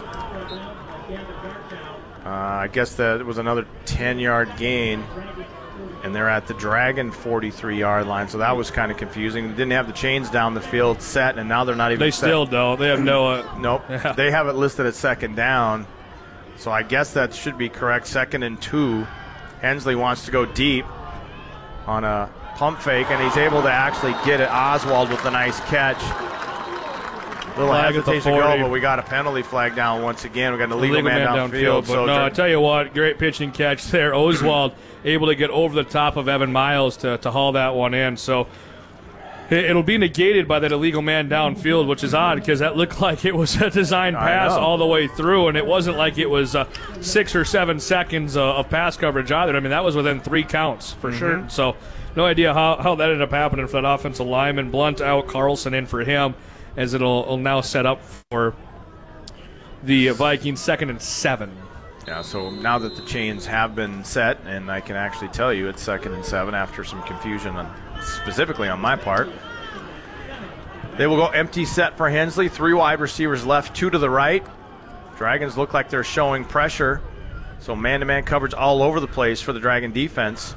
Uh, I guess that it was another ten-yard gain, and they're at the Dragon forty-three-yard line, so that was kind of confusing. They didn't have the chains down the field set, and now they're not even They set. still don't. They have no... Uh, nope. Yeah. They have it listed at second down, so I guess that should be correct. Second and two. Hensley wants to go deep on a pump fake, and he's able to actually get it. Oswald with a nice catch. Little Flag at the hesitation to go, forty. but we got a penalty flag down once again. We got an illegal, Illegal man, man downfield. downfield. So But no, Dra- I tell you what, great pitching catch there. Oswald able to get over the top of Evan Miles to, to haul that one in. So it, it'll be negated by that illegal man downfield, which is odd because that looked like it was a design pass all the way through, and it wasn't like it was uh, six or seven seconds uh, of pass coverage either. I mean, that was within three counts for Mhm. sure. So no idea how, how that ended up happening for that offensive lineman. Blunt out, Carlson in for him, as it'll, it'll now set up for the Vikings second and seven. Yeah, so now that the chains have been set, and I can actually tell you it's second and seven after some confusion on, specifically on my part. They will go empty set for Hensley. Three wide receivers left, two to the right. Dragons look like they're showing pressure. So man-to-man coverage all over the place for the Dragon defense.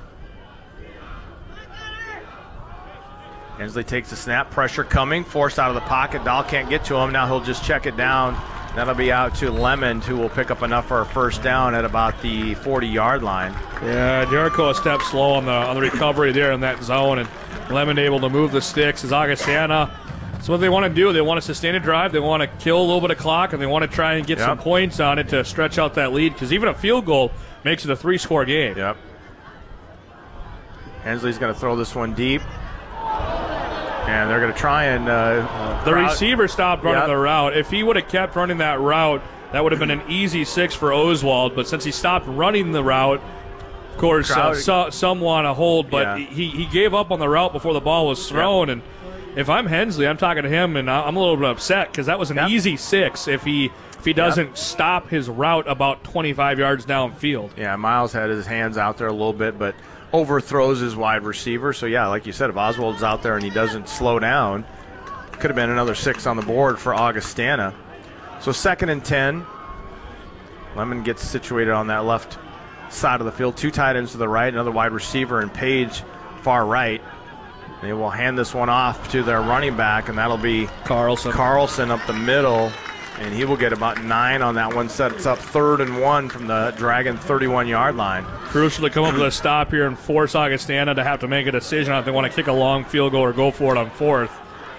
Hensley takes the snap, pressure coming, forced out of the pocket. Dahl can't get to him. Now he'll just check it down. That'll be out to Lemon, who will pick up enough for a first down at about the forty-yard line. Yeah, Jericho a step slow on the on the recovery there in that zone, and Lemon able to move the sticks. As Augustana, that's what they want to do. They want to sustain a drive. They want to kill a little bit of clock, and they want to try and get yep. some points on it to stretch out that lead, because even a field goal makes it a three-score game. Yep. Hensley's going to throw this one deep. And they're going to try and... Uh, the crowd. receiver stopped running Yep. the route. If he would have kept running that route, that would have been an easy six for Oswald. But since he stopped running the route, of course, uh, so, some want to hold. But Yeah. he, he gave up on the route before the ball was thrown. Yep. And if I'm Hensley, I'm talking to him, and I'm a little bit upset because that was an Yep. easy six if he if he doesn't Yep. stop his route about twenty-five yards downfield. Yeah, Miles had his hands out there a little bit, but overthrows his wide receiver. So, yeah, like you said, if Oswald's out there and he doesn't slow down, could have been another six on the board for Augustana. So second and ten. Lemon gets situated on that left side of the field. Two tight ends to the right, another wide receiver, and Page far right. They will hand this one off to their running back, and that'll be Carlson. Carlson up the middle, and he will get about nine on that one. Sets up third and one from the Dragon thirty-one-yard line. Crucial to come up with a stop here and force Augustana to have to make a decision on if they want to kick a long field goal or go for it on fourth.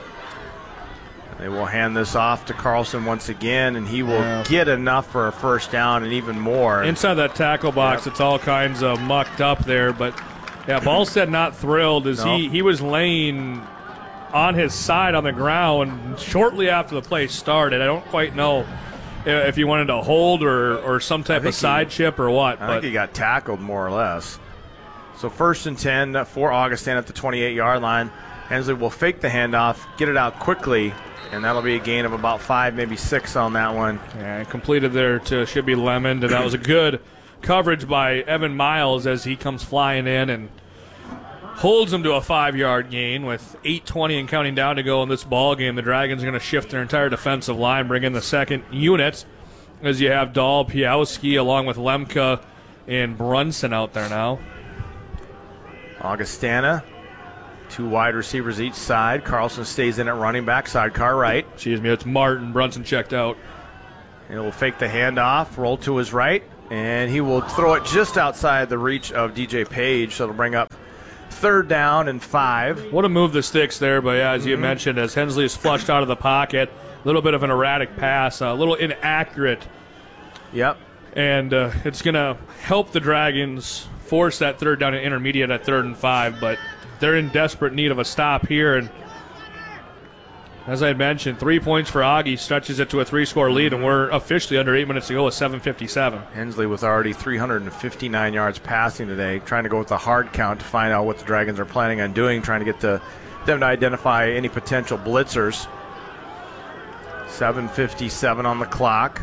They will hand this off to Carlson once again, and he will Yeah. get enough for a first down and even more. Inside that tackle box, Yep. it's all kinds of mucked up there. But, yeah, Ballstead not thrilled as No. he, he was laying on his side on the ground shortly after the play started. I don't quite know if he wanted to hold or, or some type of side he, chip or what. I but think he got tackled more or less. So first and ten for Augustana at the twenty-eight-yard line. Hensley will fake the handoff, get it out quickly, and that'll be a gain of about five, maybe six on that one. Yeah, completed there to should be Lemon, and that was a good coverage by Evan Miles as he comes flying in and holds him to a five-yard gain with eight twenty and counting down to go in this ball game. The Dragons are going to shift their entire defensive line, bring in the second unit as you have Dahl, Piowski, along with Lemke and Brunson out there now. Augustana, two wide receivers each side. Carlson stays in at running back, sidecar right. Excuse me, it's Martin. Brunson checked out. He will fake the handoff, roll to his right, and he will throw it just outside the reach of D J Page, so it'll bring up third down and five. What a move the sticks there, but yeah, as you mm-hmm. mentioned, as Hensley is flushed out of the pocket, a little bit of an erratic pass, a little inaccurate. Yep. And uh, it's going to help the Dragons force that third down and intermediate at third and five, but they're in desperate need of a stop here. And as I had mentioned, three points for Augie stretches it to a three-score lead, and we're officially under eight minutes to go with seven fifty-seven. Hensley with already three hundred fifty-nine yards passing today, trying to go with the hard count to find out what the Dragons are planning on doing, trying to get to them to identify any potential blitzers. seven fifty-seven on the clock.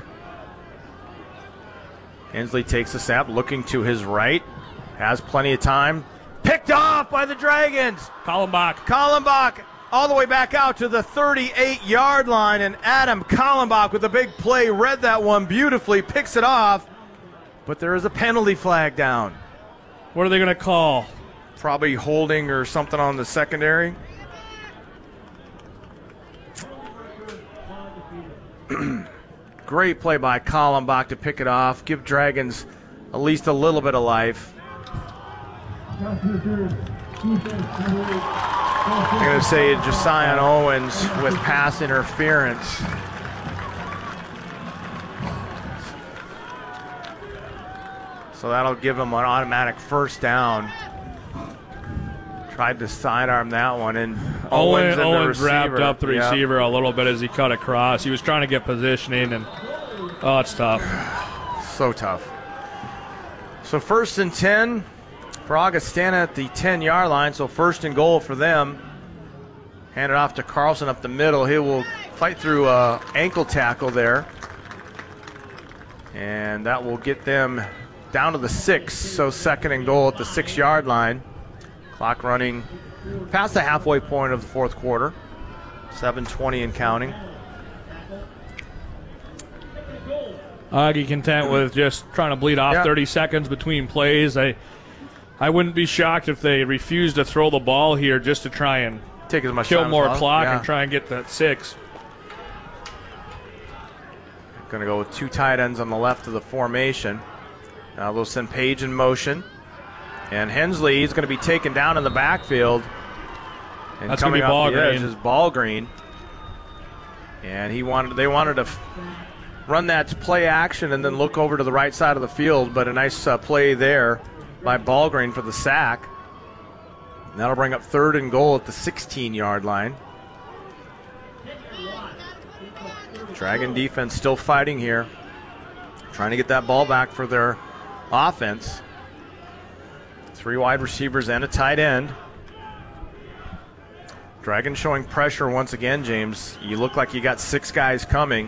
Hensley takes a snap, looking to his right, has plenty of time. Picked off by the Dragons. Kallenbach. Kallenbach all the way back out to the thirty-eight-yard line, and Adam Kallenbach with a big play read that one beautifully, picks it off, but there is a penalty flag down. What are they going to call? Probably holding or something on the secondary. Great play by Kallenbach to pick it off, give Dragons at least a little bit of life. I'm going to say Josiah Owens with pass interference. So that'll give him an automatic first down. Tried to sidearm that one, and Owens, Owen, Owens the wrapped up the yep. receiver a little bit as he cut across. He was trying to get positioning, and oh, it's tough. So tough. So first and ten for Augustana at the ten-yard line, so first and goal for them. Hand it off to Carlson up the middle. He will fight through an ankle tackle there. And that will get them down to the six, so second and goal at the six-yard line. Clock running past the halfway point of the fourth quarter. seven twenty and counting. Augie content with just trying to bleed off yeah. thirty seconds between plays. I I wouldn't be shocked if they refused to throw the ball here just to try and take as much kill time more as clock yeah. and try and get that six. Going to go with two tight ends on the left of the formation. Now they'll send Page in motion. And Hensley is going to be taken down in the backfield. And That's coming going to be off the Ballgreen. edge is Ballgreen. And he wanted, they wanted to f- run that play action and then look over to the right side of the field, but a nice uh, play there by Ballgreen for the sack. And that'll bring up third and goal at the sixteen-yard line. Dragon defense still fighting here, trying to get that ball back for their offense. Three wide receivers and a tight end. Dragon showing pressure once again, James. You look like you got six guys coming.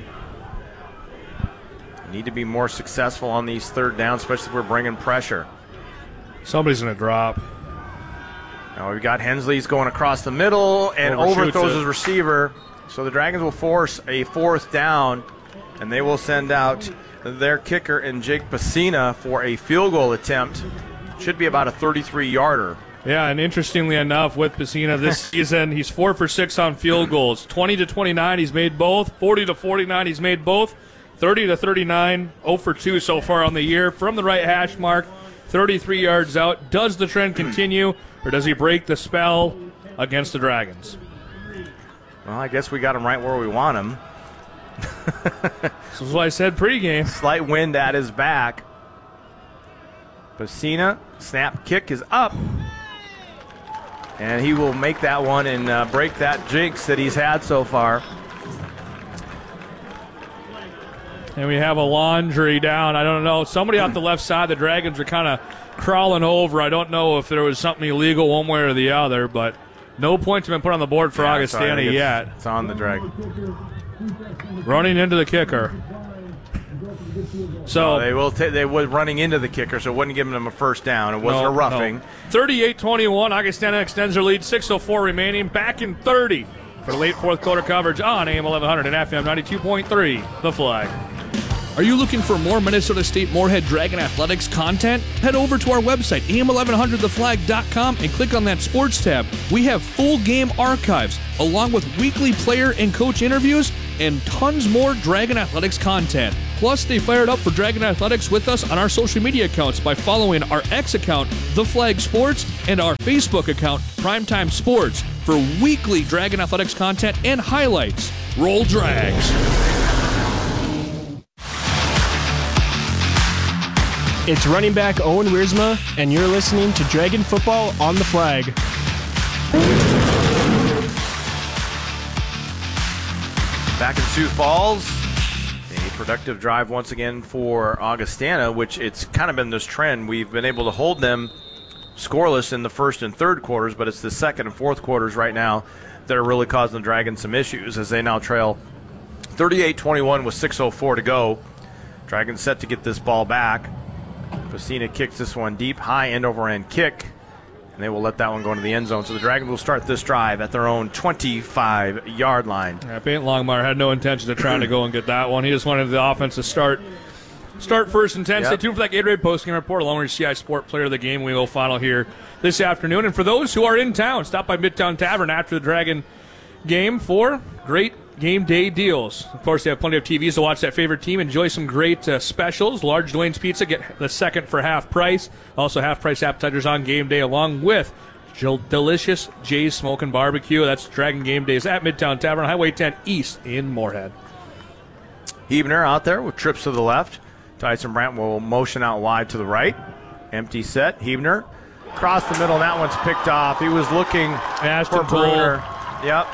You need to be more successful on these third downs, especially if we're bringing pressure. Somebody's going to drop. Now we've got Hensley's going across the middle and Overshoots overthrows it. his receiver. So the Dragons will force a fourth down, and they will send out their kicker in Jake Pacina for a field goal attempt. Should be about a thirty-three-yarder. Yeah, and interestingly enough, with Pacina this season, he's four for six on field goals. twenty to twenty-nine, he's made both. forty to forty-nine, he's made both. thirty to thirty-nine, zero for two so far on the year. From the right hash mark, thirty-three yards out. Does the trend continue, or does he break the spell against the Dragons? Well, I guess we got him right where we want him. This is what I said pregame. Slight wind at his back. Pacina, snap kick is up. And he will make that one and uh, break that jinx that he's had so far. And we have a laundry down. I don't know. Somebody off the left side, the Dragons are kind of crawling over. I don't know if there was something illegal one way or the other, but no points have been put on the board for yeah, Augustana yet. It's on the Dragon. Running into the kicker. So no, they will. T- they were running into the kicker, so it wasn't giving them a first down. It wasn't no, a roughing. No. thirty-eight twenty-one. Augustana extends their lead. six oh four remaining. Back in thirty for the late fourth quarter coverage on A M eleven hundred and F M ninety-two point three. The Flag. Are you looking for more Minnesota State Moorhead Dragon Athletics content? Head over to our website, A M eleven hundred the flag dot com, and click on that sports tab. We have full game archives, along with weekly player and coach interviews, and tons more Dragon Athletics content. Plus, stay fired up for Dragon Athletics with us on our social media accounts by following our X account, The Flag Sports, and our Facebook account, Primetime Sports, for weekly Dragon Athletics content and highlights. Roll Drags. It's running back Owen Wiersma, and you're listening to Dragon Football on the Flag. Back in Sioux Falls, a productive drive once again for Augustana, which it's kind of been this trend. We've been able to hold them scoreless in the first and third quarters, but it's the second and fourth quarters right now that are really causing the Dragons some issues as they now trail thirty-eight twenty-one with six oh four to go. Dragons set to get this ball back. Facina kicks this one deep, high end over end kick, and they will let that one go into the end zone. So the Dragons will start this drive at their own twenty-five yard line. Yeah, Peyton Longmire had no intention of trying to go and get that one. He just wanted the offense to start start first and ten. Yep. Stay tuned for that Gatorade postgame report along with your C I Sport Player of the Game. We will final here this afternoon. And for those who are in town, stop by Midtown Tavern after the Dragon game for great game day deals. Of course, they have plenty of T Vs to watch that favorite team. Enjoy some great uh, specials. Large Dwayne's Pizza, get the second for half price. Also half price appetizers on game day along with delicious Jay's Smokin' Barbecue. That's Dragon Game Days at Midtown Tavern, Highway ten East in Moorhead. Huebner out there with trips to the left. Tyson Brandt will motion out wide to the right. Empty set. Huebner across the middle. That one's picked off. He was looking Ashton for Bruner. Yep.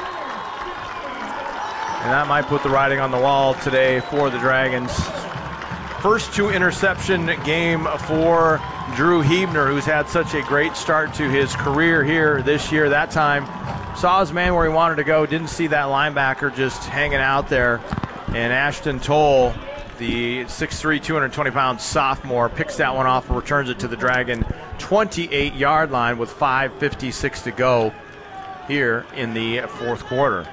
And that might put the writing on the wall today for the Dragons. First two interception game for Drew Huebner, who's had such a great start to his career here this year. That time saw his man where he wanted to go, didn't see that linebacker just hanging out there. And Ashton Toll, the six three, two hundred twenty pound sophomore, picks that one off and returns it to the Dragon twenty-eight yard line with five fifty-six to go here in the fourth quarter.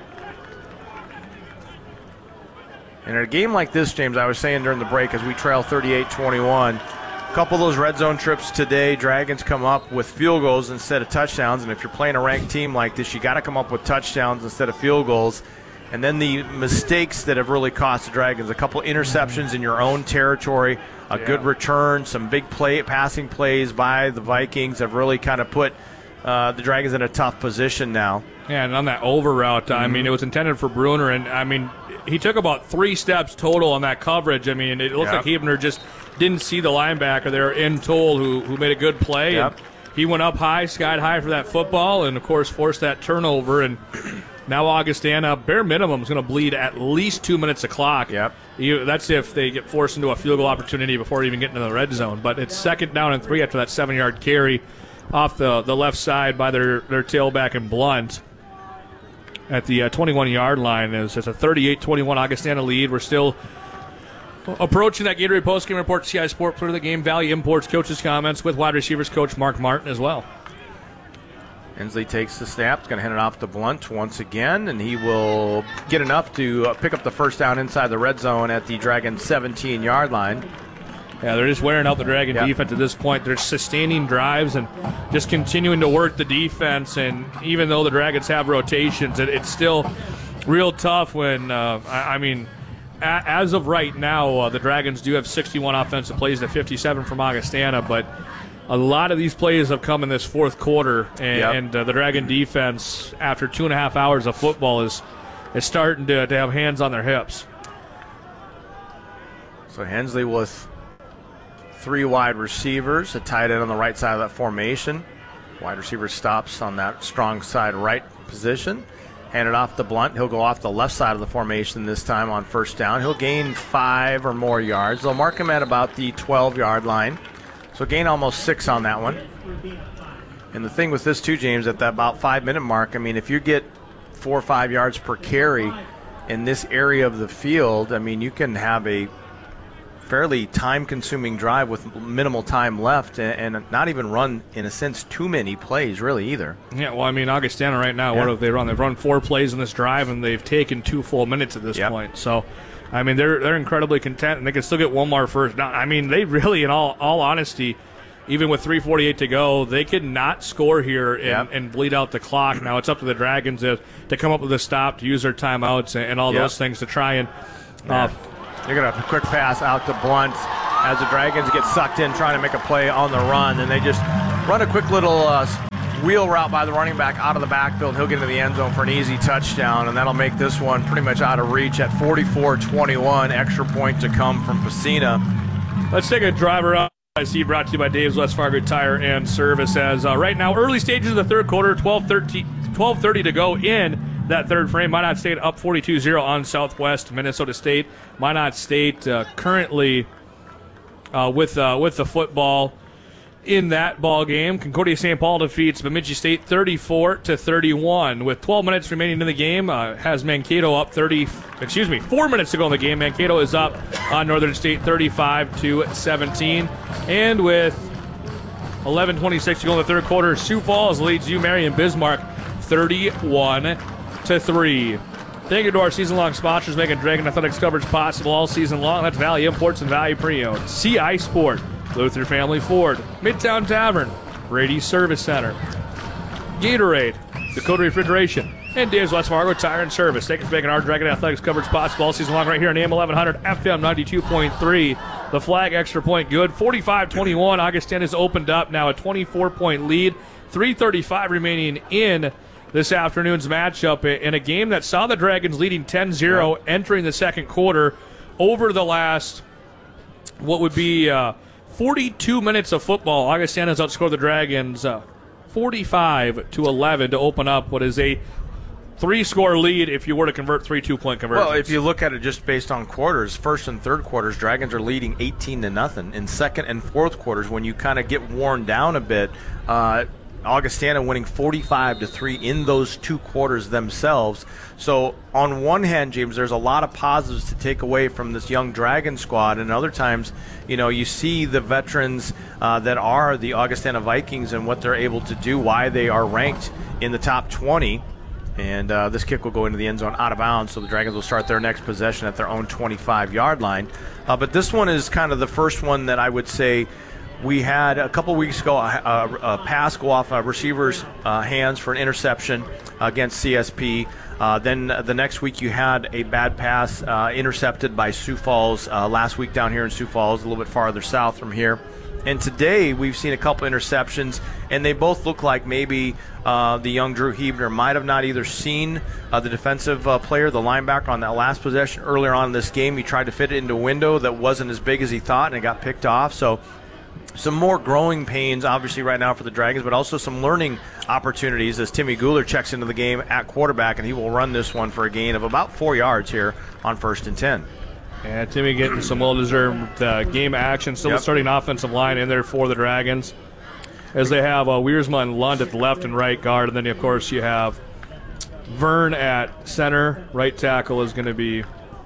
And in a game like this, James, I was saying during the break as we trail thirty-eight twenty-one, a couple of those red zone trips today, Dragons come up with field goals instead of touchdowns. And if you're playing a ranked team like this, you got to come up with touchdowns instead of field goals. And then the mistakes that have really cost the Dragons, a couple interceptions in your own territory, a yeah. good return, some big play passing plays by the Vikings have really kind of put uh, the Dragons in a tough position now. Yeah, and on that over route, mm-hmm. I mean, it was intended for Bruner, and I mean, he took about three steps total on that coverage. I mean, it looks yep. like Huebner just didn't see the linebacker there in Toll, who who made a good play. Yep. And he went up high, skied high for that football, and of course forced that turnover. And now Augustana, bare minimum, is going to bleed at least two minutes of clock. Yep. You, that's if they get forced into a field goal opportunity before even getting to the red zone. But it's second down and three after that seven-yard carry off the, the left side by their, their tailback and Blunt. At the uh, twenty-one-yard line, it's a thirty-eight twenty-one Augustana lead. We're still approaching that Gatorade postgame report. C I Sport Player of the Game, Valley Imports, coaches' comments with wide receivers coach Mark Martin as well. Hensley takes the snap. He's going to hand it off to Blunt once again, and he will get enough to uh, pick up the first down inside the red zone at the Dragon seventeen-yard line. Yeah, they're just wearing out the Dragon yep. defense at this point. They're sustaining drives and just continuing to work the defense. And even though the Dragons have rotations, it, it's still real tough when, uh, I, I mean, a, as of right now, uh, the Dragons do have sixty-one offensive plays to fifty-seven from Augustana, but a lot of these plays have come in this fourth quarter. And, yep. and uh, the Dragon defense, after two and a half hours of football, is, is starting to, to have hands on their hips. So Hensley with three wide receivers, a tight end on the right side of that formation. Wide receiver stops on that strong side right position. Hand it off to Blunt. He'll go off the left side of the formation this time on first down. He'll gain five or more yards. They'll mark him at about the twelve-yard line. So gain almost six on that one. And the thing with this too, James, at that about five-minute mark, I mean, if you get four or five yards per carry in this area of the field, I mean, you can have a fairly time-consuming drive with minimal time left, and, and not even run, in a sense, too many plays, really, either. Yeah, well, I mean, Augustana right now, Yeah. what have they run? They've run four plays in this drive, and they've taken two full minutes at this Yep. point. So, I mean, they're they're incredibly content, and they can still get one more first down. I mean, they really, in all all honesty, even with three forty-eight to go, they could not score here and, Yep. and bleed out the clock. Now it's up to the Dragons to, to come up with a stop, to use their timeouts and, and all Yep. those things to try and Yeah. uh, They're going to have a quick pass out to Blunt as the Dragons get sucked in trying to make a play on the run, and they just run a quick little uh, wheel route by the running back out of the backfield. He'll get into the end zone for an easy touchdown, and that'll make this one pretty much out of reach at forty-four twenty-one. Extra point to come from Pacina. Let's take a driver out. I see brought to you by Dave's West Fargo Tire and Service. As uh, right now, early stages of the third quarter, twelve thirty to go in that third frame. Minot State up forty-two zero on Southwest Minnesota State. Minot State uh, currently uh, with uh, with the football in that ball game. Concordia Saint Paul defeats Bemidji State thirty-four to thirty-one. With twelve minutes remaining in the game, uh, has Mankato up thirty. Excuse me, four minutes to go in the game. Mankato is up on Northern State thirty-five to seventeen, and with eleven twenty-six to go in the third quarter, Sioux Falls leads U Marion Bismarck thirty-one to three. Thank you to our season-long sponsors making Dragon Athletics coverage possible all season long. That's Valley Imports and Valley Pre-Owned, C I Sport, Luther Family Ford, Midtown Tavern, Brady Service Center, Gatorade, Dakota Refrigeration, and Dave's West Fargo Tire and Service. Thank you for making our Dragon Athletics coverage possible all season long right here on A M eleven hundred, F M ninety-two point three. The flag extra point good. forty-five twenty-one. Augustana has opened up now a twenty-four point lead. three thirty-five remaining in this afternoon's matchup in a game that saw the Dragons leading ten zero yeah. entering the second quarter. Over the last, what would be uh, forty-two minutes of football, Augustana has outscored the Dragons uh, forty-five to eleven to open up what is a three-score lead if you were to convert three two-point conversions. Well, if you look at it just based on quarters, first and third quarters, Dragons are leading eighteen to nothing. In second and fourth quarters, when you kind of get worn down a bit, uh, Augustana winning forty-five to three in those two quarters themselves. So on one hand, James, there's a lot of positives to take away from this young Dragon squad, and other times, you know, you see the veterans uh, that are the Augustana Vikings and what they're able to do, why they are ranked in the top twenty. And uh, this kick will go into the end zone out of bounds, so the Dragons will start their next possession at their own twenty-five-yard line. Uh, but this one is kind of the first one that I would say we had a couple weeks ago, a, a, a pass go off a receiver's uh, hands for an interception against C S P. Uh, then the next week you had a bad pass uh, intercepted by Sioux Falls uh, last week down here in Sioux Falls, a little bit farther south from here. And today we've seen a couple interceptions, and they both look like maybe uh, the young Drew Hebner might have not either seen uh, the defensive uh, player, the linebacker, on that last possession earlier on in this game. He tried to fit it into a window that wasn't as big as he thought, and it got picked off. So some more growing pains, obviously, right now for the Dragons, but also some learning opportunities as Timmy Guler checks into the game at quarterback, and he will run this one for a gain of about four yards here on first and ten. Yeah, Timmy getting some well-deserved uh, game action. Still Yep. starting offensive line in there for the Dragons, as they have uh, Wiersma and Lund at the left and right guard, and then, of course, you have Vern at center. Right tackle is going to be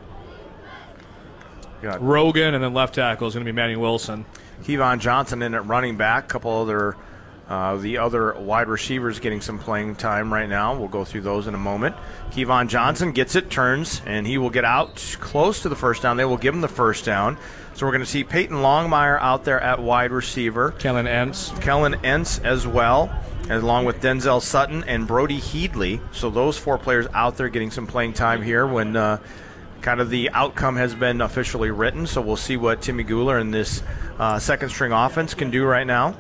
Rogan, and then left tackle is going to be Manny Wilson. Kevon Johnson in at running back. A couple other uh, the other wide receivers getting some playing time right now. We'll go through those in a moment. Kevon Johnson gets it, turns, and he will get out close to the first down. They will give him the first down. So we're going to see Peyton Longmire out there at wide receiver. Kellen Entz. Kellen Entz as well, along with Denzel Sutton and Brody Heedley. So those four players out there getting some playing time here when uh, kind of the outcome has been officially written. So we'll see what Timmy Guler and this uh, second-string offense can do right now.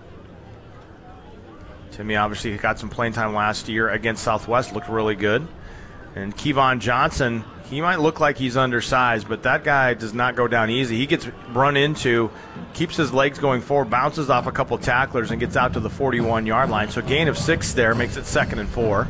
Timmy obviously got some playing time last year against Southwest, looked really good. And Kevon Johnson, he might look like he's undersized, but that guy does not go down easy. He gets run into, keeps his legs going forward, bounces off a couple tacklers, and gets out to the forty-one-yard line. So gain of six there makes it second and four.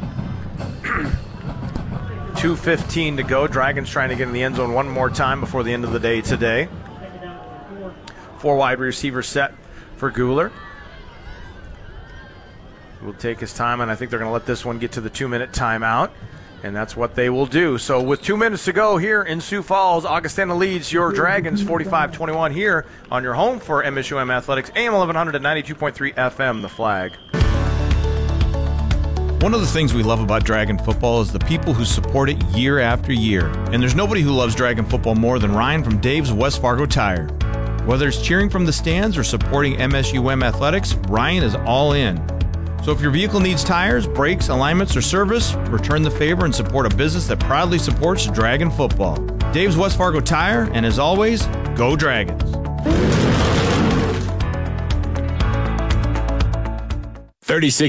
two fifteen to go. Dragons trying to get in the end zone one more time before the end of the day today. Four wide receiver set for Guler. Will take his time, and I think they're going to let this one get to the two-minute timeout. And that's what they will do. So with two minutes to go here in Sioux Falls, Augustana leads your Dragons forty-five twenty-one here on your home for M S U M Athletics, A M eleven hundred at ninety-two point three F M, The Flag. One of the things we love about Dragon football is the people who support it year after year. And there's nobody who loves Dragon football more than Ryan from Dave's West Fargo Tire. Whether it's cheering from the stands or supporting M S U M Athletics, Ryan is all in. So if your vehicle needs tires, brakes, alignments, or service, return the favor and support a business that proudly supports Dragon football. Dave's West Fargo Tire, and as always, go Dragons. thirty-six